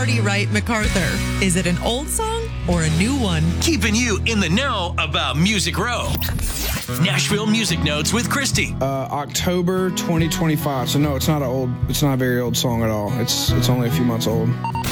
Marty Wright MacArthur. Is it an old song or a new one? Keeping you in the know about Music Row. Nashville Music Notes with Christy. October 2025. So no, it's not a very old song at all. It's only a few months old.